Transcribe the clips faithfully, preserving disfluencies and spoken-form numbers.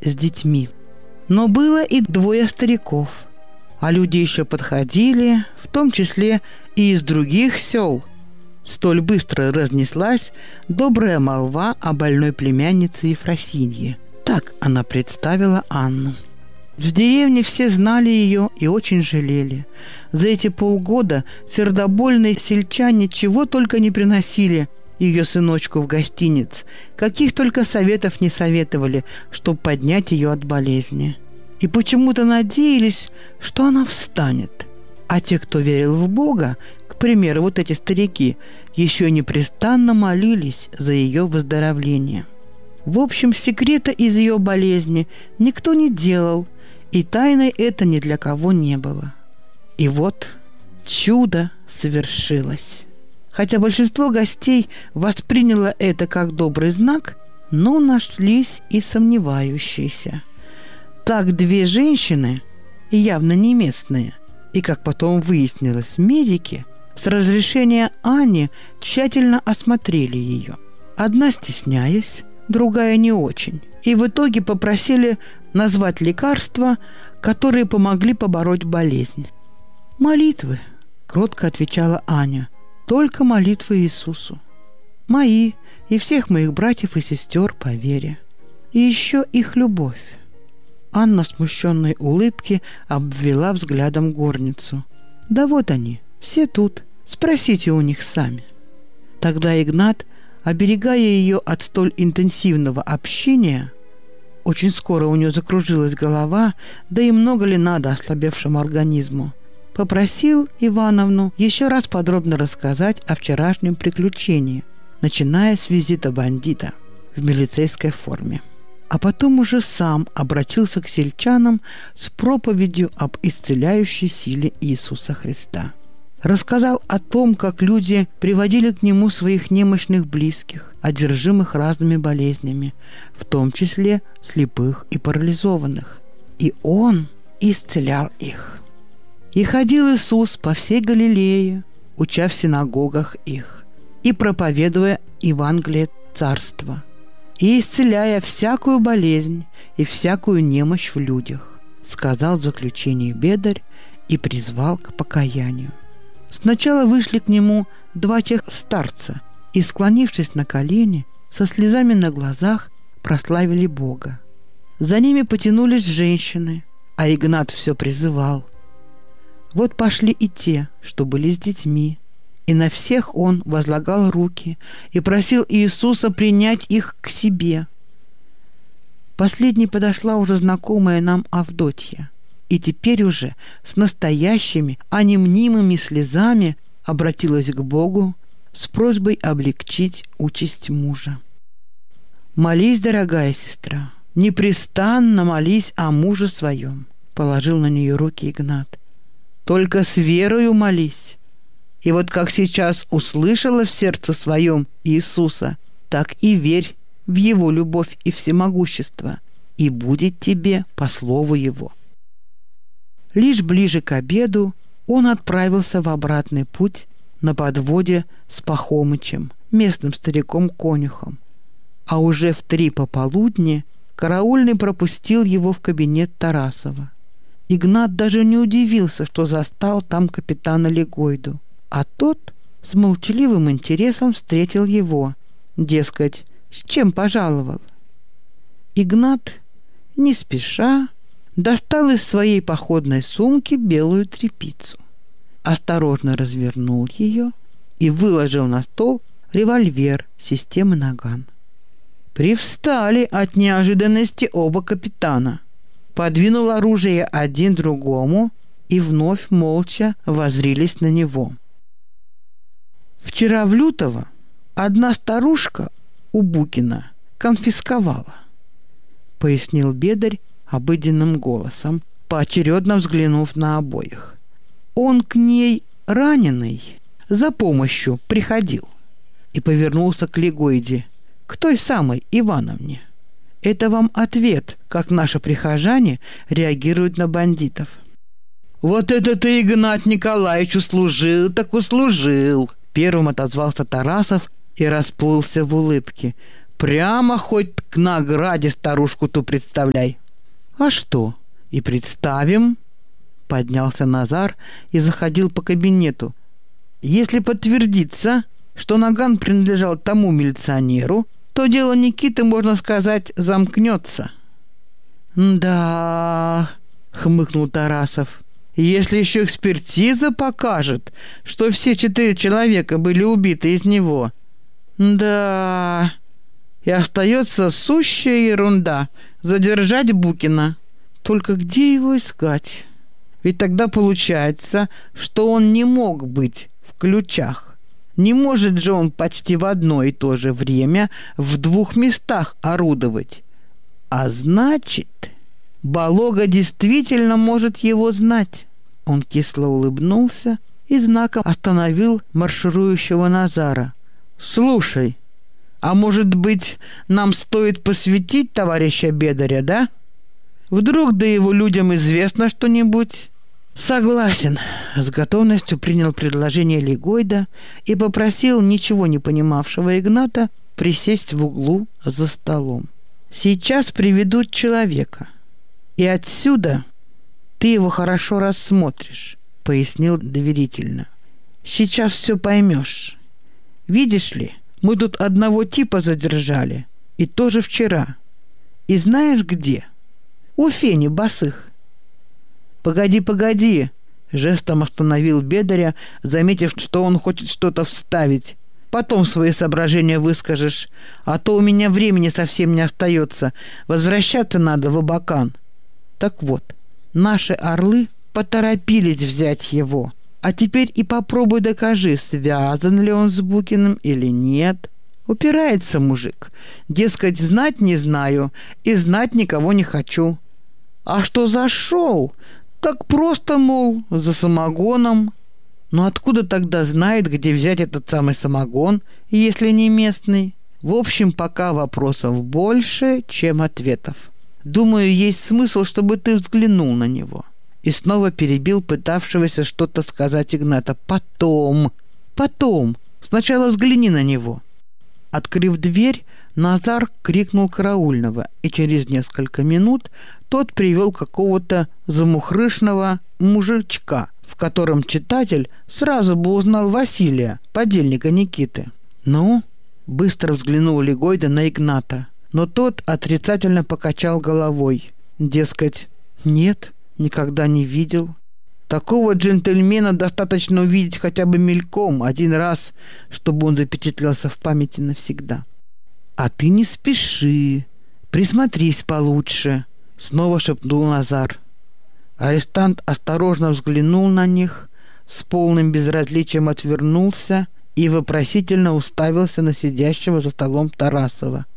с детьми. Но было и двое стариков, а люди еще подходили, в том числе и из других сел. Столь быстро разнеслась добрая молва о больной племяннице Ефросинье. Так она представила Анну. В деревне все знали ее и очень жалели. За эти полгода сердобольные сельчане чего только не приносили ее сыночку в гостиниц, каких только советов не советовали, чтобы поднять ее от болезни. И почему-то надеялись, что она встанет. А те, кто верил в Бога, к примеру, вот эти старики, еще непрестанно молились за ее выздоровление. В общем, секрета из ее болезни никто не делал, и тайной это ни для кого не было. И вот чудо совершилось. Хотя большинство гостей восприняло это как добрый знак, но нашлись и сомневающиеся. Так две женщины, явно не местные, и, как потом выяснилось, медики, с разрешения Ани тщательно осмотрели ее. Одна стесняясь, другая не очень, и в итоге попросили назвать лекарства, которые помогли побороть болезнь. «Молитвы», — кротко отвечала Аня, — «только молитвы Иисусу. Мои и всех моих братьев и сестер по вере. И еще их любовь». Анна в смущенной улыбке обвела взглядом горницу. «Да вот они, все тут. Спросите у них сами». Тогда Игнат, оберегая ее от столь интенсивного общения, очень скоро у нее закружилась голова, да и много ли надо ослабевшему организму, попросил Ивановну еще раз подробно рассказать о вчерашнем приключении, начиная с визита бандита в милицейской форме. А потом уже сам обратился к сельчанам с проповедью об исцеляющей силе Иисуса Христа. Рассказал о том, как люди приводили к нему своих немощных близких, одержимых разными болезнями, в том числе слепых и парализованных. И он исцелял их. И ходил Иисус по всей Галилее, уча в синагогах их, и проповедуя Евангелие Царства, и исцеляя всякую болезнь и всякую немощь в людях, сказал в заключении бедарь и призвал к покаянию. Сначала вышли к нему два тех старца и, склонившись на колени, со слезами на глазах прославили Бога. За ними потянулись женщины, а Игнат все призывал. Вот пошли и те, что были с детьми, и на всех он возлагал руки и просил Иисуса принять их к себе. Последней подошла уже знакомая нам Авдотья, и теперь уже с настоящими, а не мнимыми слезами обратилась к Богу с просьбой облегчить участь мужа. «Молись, дорогая сестра, непрестанно молись о муже своем», — положил на нее руки Игнат. «Только с верою молись. И вот как сейчас услышала в сердце своем Иисуса, так и верь в Его любовь и всемогущество, и будет тебе по слову Его». Лишь ближе к обеду он отправился в обратный путь на подводе с Пахомычем, местным стариком-конюхом. А уже в три пополудни караульный пропустил его в кабинет Тарасова. Игнат даже не удивился, что застал там капитана Легойду, а тот с молчаливым интересом встретил его, дескать, с чем пожаловал. Игнат, не спеша, достал из своей походной сумки белую тряпицу, осторожно развернул ее и выложил на стол револьвер системы «Наган». Привстали от неожиданности оба капитана. Подвинул оружие один другому и вновь молча воззрились на него. «Вчера в Лютово одна старушка у Букина конфисковала», — пояснил бедарь обыденным голосом, поочередно взглянув на обоих. «Он к ней раненый за помощью приходил» и повернулся к Легойде, к той самой Ивановне. «Это вам ответ, как наши прихожане реагируют на бандитов». «Вот это ты, Игнат Николаевич, услужил, так услужил!» Первым отозвался Тарасов и расплылся в улыбке. Прямо хоть к награде старушку ту представляй. А что, и представим. Поднялся Назар и заходил по кабинету. Если подтвердится, что наган принадлежал тому милиционеру, то дело Никиты, можно сказать, замкнется. Да, хмыкнул Тарасов. Если еще экспертиза покажет, что все четыре человека были убиты из него. Да, и остается сущая ерунда — задержать Букина. Только где его искать? Ведь тогда получается, что он не мог быть в Ключах. Не может же он почти в одно и то же время в двух местах орудовать. А значит, Балога действительно может его знать. Он кисло улыбнулся и знаком остановил марширующего Назара. «Слушай, а может быть, нам стоит посвятить товарища Бедаря, да? Вдруг да его людям известно что-нибудь?» «Согласен», — с готовностью принял предложение Лигойда и попросил ничего не понимавшего Игната присесть в углу за столом. «Сейчас приведут человека, и отсюда ты его хорошо рассмотришь», — пояснил доверительно. «Сейчас все поймешь. Видишь ли, мы тут одного типа задержали, и тоже вчера. И знаешь где? У Фени Босых». «Погоди, погоди!» — жестом остановил Бедаря, заметив, что он хочет что-то вставить. «Потом свои соображения выскажешь, а то у меня времени совсем не остается. Возвращаться надо в Абакан». Так вот, наши орлы поторопились взять его. А теперь и попробуй докажи, связан ли он с Букиным или нет. Упирается мужик. Дескать, знать не знаю и знать никого не хочу. А что зашел? Так просто, мол, за самогоном. Но откуда тогда знает, где взять этот самый самогон, если не местный? В общем, пока вопросов больше, чем ответов. Думаю, есть смысл, чтобы ты взглянул на него». И снова перебил пытавшегося что-то сказать Игната. «Потом, потом, сначала взгляни на него». Открыв дверь, Назар крикнул караульного, и через несколько минут тот привел какого-то замухрышного мужичка, в котором читатель сразу бы узнал Василия, подельника Никиты. «Ну?» — быстро взглянул Лигойда на Игната, но тот отрицательно покачал головой. Дескать, нет, никогда не видел. Такого джентльмена достаточно увидеть хотя бы мельком один раз, чтобы он запечатлелся в памяти навсегда. «А ты не спеши, присмотрись получше», — снова шепнул Назар. Арестант осторожно взглянул на них, с полным безразличием отвернулся и вопросительно уставился на сидящего за столом Тарасова.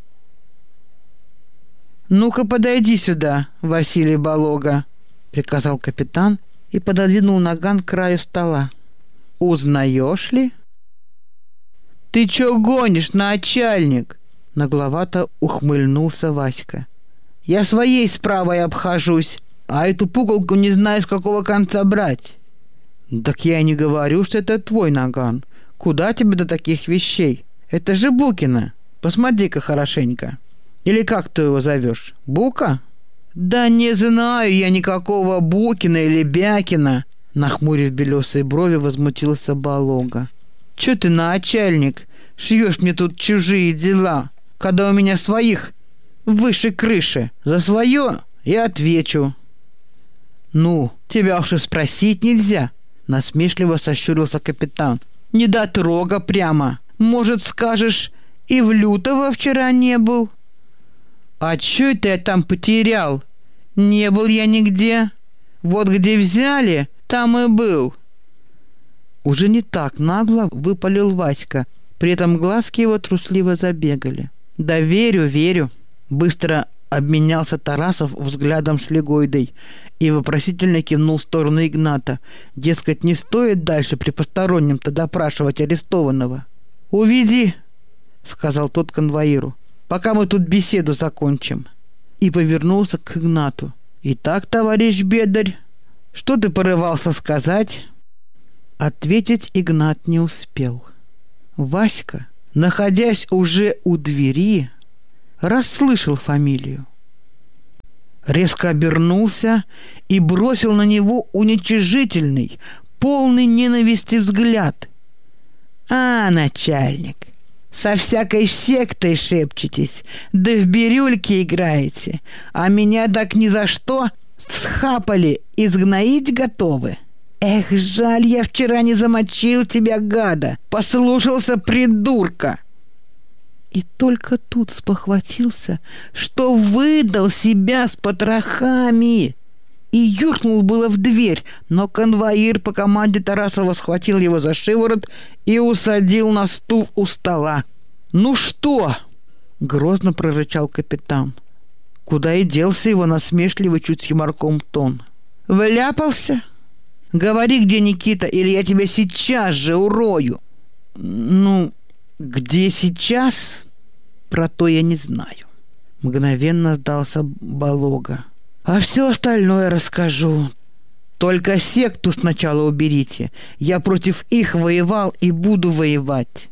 «Ну-ка, подойди сюда, Василий Балога», — приказал капитан и пододвинул наган к краю стола. «Узнаешь ли?» «Ты чё гонишь, начальник?» — нагловато ухмыльнулся Васька. «Я своей справой обхожусь, а эту пуколку не знаю, с какого конца брать». «Так я и не говорю, что это твой наган. Куда тебе до таких вещей? Это же Букина. Посмотри-ка хорошенько. Или как ты его зовешь? Бука?» «Да не знаю я никакого Букина или Бякина», — нахмурив белесые брови, возмутился Балога. «Чё ты, начальник, шьешь мне тут чужие дела, когда у меня своих выше крыши? За свое я отвечу». «Ну, тебя уж и спросить нельзя», — насмешливо сощурился капитан. «Недотрога прямо. Может, скажешь, и в Лютого вчера не был?» «А чё это я там потерял? Не был я нигде. Вот где взяли, там и был». Уже не так нагло выпалил Васька, при этом глазки его трусливо забегали. «Да верю, верю», — быстро обменялся Тарасов взглядом с Лигойдой и вопросительно кивнул в сторону Игната. Дескать, не стоит дальше при постороннем-то допрашивать арестованного. «Уведи», — сказал тот конвоиру, — «пока мы тут беседу закончим». И повернулся к Игнату. «Итак, товарищ Бедарь, что ты порывался сказать?» Ответить Игнат не успел. Васька, находясь уже у двери, расслышал фамилию. Резко обернулся и бросил на него уничижительный, полный ненависти взгляд. «А, начальник, со всякой сектой шепчетесь, да в бирюльке играете, а меня так ни за что схапали и сгноить готовы? Эх, жаль, я вчера не замочил тебя, гада, послушался придурка!» И только тут спохватился, что выдал себя с потрохами, и юркнул было в дверь, но конвоир по команде Тарасова схватил его за шиворот и усадил на стул у стола. «Ну что?» — грозно прорычал капитан. Куда и делся его насмешливый, чуть с юморком тон. «Вляпался? Говори, где Никита, или я тебя сейчас же урою!» «Ну, где сейчас? Про то я не знаю». Мгновенно сдался Балога. «А все остальное расскажу. Только секту сначала уберите. Я против их воевал и буду воевать».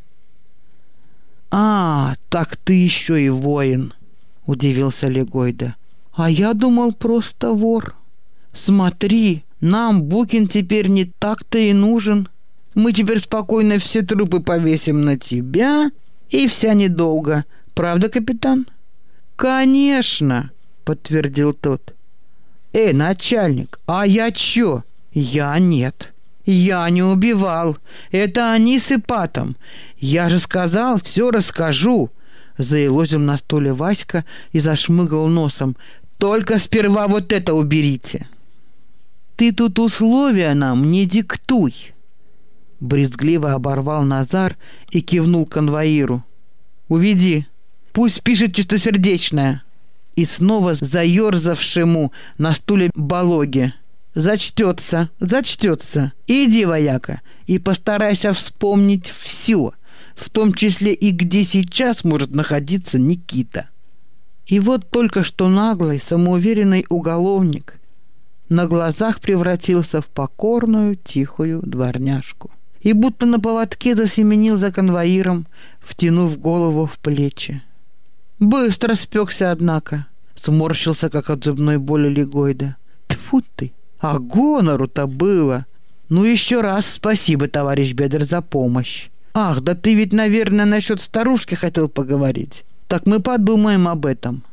«А, так ты еще и воин», — удивился Легойда. «А я думал, просто вор. Смотри, нам Букин теперь не так-то и нужен. Мы теперь спокойно все трупы повесим на тебя, и вся недолго. Правда, капитан?» «Конечно», — подтвердил тот. «Эй, начальник, а я чё?» «Я нет. Я не убивал. Это они с Ипатом. Я же сказал, все расскажу». Заелозил на стуле Васька и зашмыгал носом. «Только сперва вот это уберите». «Ты тут условия нам не диктуй», — брезгливо оборвал Назар и кивнул конвоиру. «Уведи. Пусть пишет чистосердечное». И снова заерзавшему на стуле Балоге: «Зачтется, зачтется. Иди, вояка, и постарайся вспомнить все, в том числе и где сейчас может находиться Никита». И вот только что наглый, самоуверенный уголовник на глазах превратился в покорную, тихую дворняжку и будто на поводке засеменил за конвоиром, втянув голову в плечи. Быстро спекся, однако. Сморщился, как от зубной боли Легойда. Тьфу ты! А гонору-то было! Ну еще раз спасибо, товарищ Бедер, за помощь. Ах, да ты ведь, наверное, насчет старушки хотел поговорить. Так мы подумаем об этом.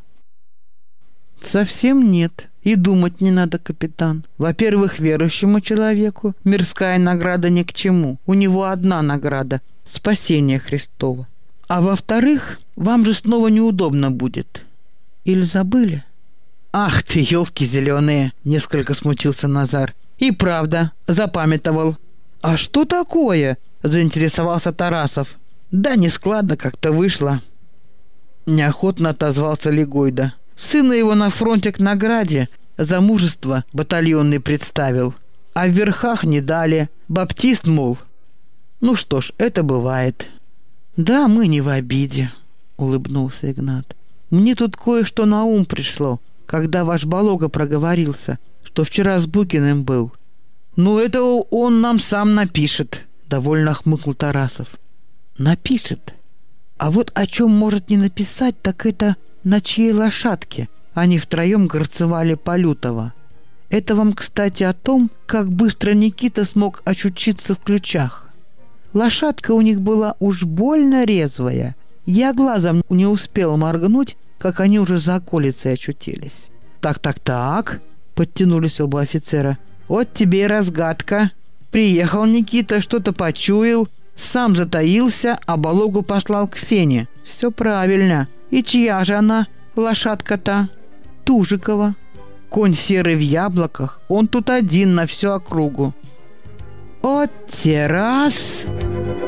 Совсем нет. И думать не надо, капитан. Во-первых, верующему человеку мирская награда ни к чему. У него одна награда — спасение Христово. А во-вторых, вам же снова неудобно будет. Или забыли? Ах ты, елки зеленые! Несколько смутился Назар. И правда, запамятовал. А что такое? Заинтересовался Тарасов. Да нескладно как-то вышло. Неохотно отозвался Легойда. Сына его на фронте к награде за мужество батальонный представил. А в верхах не дали. Баптист, мол. Ну что ж, это бывает. «Да, мы не в обиде», — улыбнулся Игнат. «Мне тут кое-что на ум пришло, когда ваш Балога проговорился, что вчера с Букиным был». «Ну, это он нам сам напишет», — довольно хмыкнул Тарасов. «Напишет? А вот о чем может не написать, так это на чьей лошадке они втроем горцевали по Лютово. Это вам, кстати, о том, как быстро Никита смог очутиться в Ключах. Лошадка у них была уж больно резвая. Я глазом не успел моргнуть, как они уже за околицей очутились». «Так-так-так», — подтянулись оба офицера. «Вот тебе и разгадка. Приехал Никита, что-то почуял, сам затаился, а Балогу послал к Фене. Все правильно. И чья же она, лошадка-то?» «Тужикова. Конь серый в яблоках, он тут один на всю округу». «От те раз!»